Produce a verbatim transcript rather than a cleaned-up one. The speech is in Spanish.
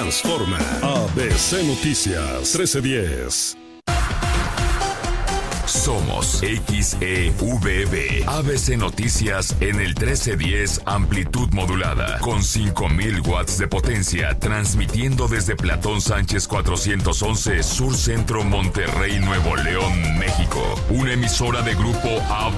transforma. A B C Noticias trece diez. Somos X E V B. A B C Noticias en el trece diez amplitud modulada. Con cinco mil watts de potencia. Transmitiendo desde Platón Sánchez cuatrocientos once, Sur Centro, Monterrey, Nuevo León, México. Una emisora de grupo A B C.